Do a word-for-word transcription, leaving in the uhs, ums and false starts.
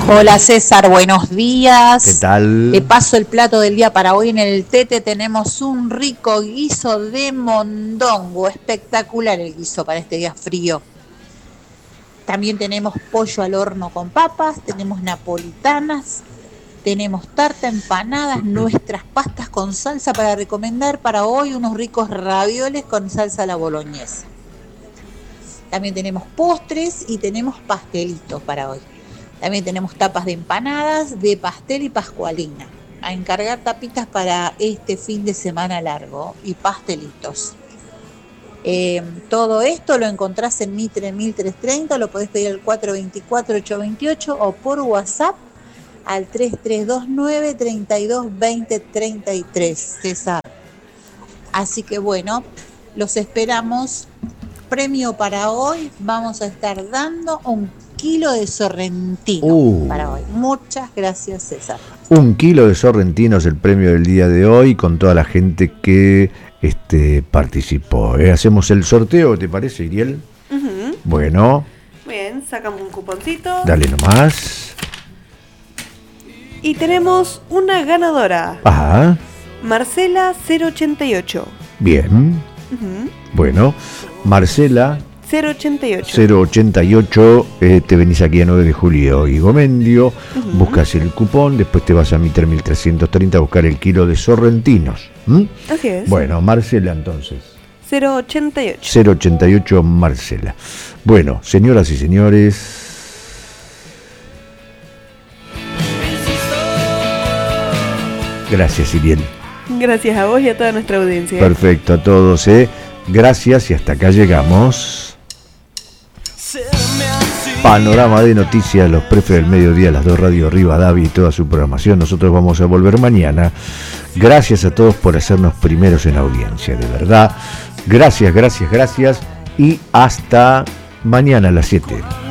Hola César, buenos días. ¿Qué tal? Te paso el plato del día para hoy. En el Tete tenemos un rico guiso de mondongo. Espectacular el guiso para este día frío. También tenemos pollo al horno con papas, tenemos napolitanas, tenemos tarta, empanadas, nuestras pastas con salsa para recomendar para hoy, unos ricos ravioles con salsa a la boloñesa. También tenemos postres y tenemos pastelitos para hoy. También tenemos tapas de empanadas, de pastel y pascualina. A encargar tapitas para este fin de semana largo y pastelitos. Eh, todo esto lo encontrás en Mitre mil trescientos treinta, lo podés pedir al cuatro dos cuatro, ocho dos ocho o por WhatsApp al tres tres dos nueve, tres dos dos cero, tres tres, César. Así que bueno, los esperamos. Premio para hoy, vamos a estar dando un kilo de sorrentino uh. para hoy. Muchas gracias, César. Un kilo de sorrentino es el premio del día de hoy con toda la gente que este, participó. ¿eh? Hacemos el sorteo, ¿te parece, Iriel? Uh-huh. Bueno. Bien, sacamos un cuponcito. Dale nomás. Y tenemos una ganadora. Ajá. Marcela cero ochenta y ocho. Bien. Uh-huh. Bueno, Marcela cero ochenta y ocho. cero ochenta y ocho, eh, te venís aquí a nueve de julio y Gomendio, uh-huh. buscas el cupón, después te vas a Mitre mil trescientos treinta a buscar el kilo de sorrentinos. ¿Mm? Así es. Bueno, Marcela entonces. cero ochenta y ocho. cero ochenta y ocho Marcela. Bueno, señoras y señores. Gracias, Iriel. Gracias a vos y a toda nuestra audiencia. Perfecto, a todos, ¿eh? Gracias y hasta acá llegamos. Panorama de noticias, los prefes del mediodía, las dos radios Rivadavia y toda su programación. Nosotros vamos a volver mañana. Gracias a todos por hacernos primeros en audiencia, de verdad. Gracias, gracias, gracias. Y hasta mañana a las siete.